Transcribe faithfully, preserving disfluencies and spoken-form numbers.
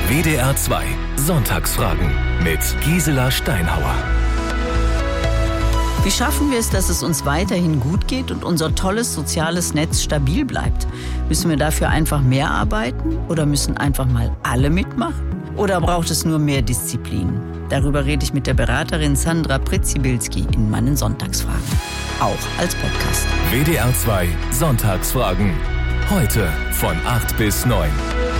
W D R zwei Sonntagsfragen mit Gisela Steinhauer. Wie schaffen wir es, dass es uns weiterhin gut geht und unser tolles soziales Netz stabil bleibt? Müssen wir dafür einfach mehr arbeiten oder müssen einfach mal alle mitmachen? Oder braucht es nur mehr Disziplin? Darüber rede ich mit der Beraterin Sandra Pretzibilski in meinen Sonntagsfragen. Auch als Podcast. W D R zwei Sonntagsfragen. Heute von acht bis neun.